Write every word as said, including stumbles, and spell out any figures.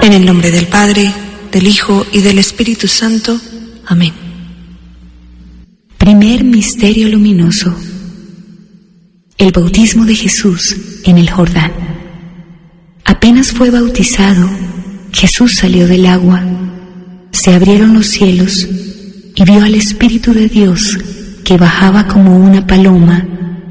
En el nombre del Padre, del Hijo y del Espíritu Santo. Amén. Primer misterio luminoso: el bautismo de Jesús en el Jordán. Apenas fue bautizado, Jesús salió del agua, se abrieron los cielos y vio al Espíritu de Dios que bajaba como una paloma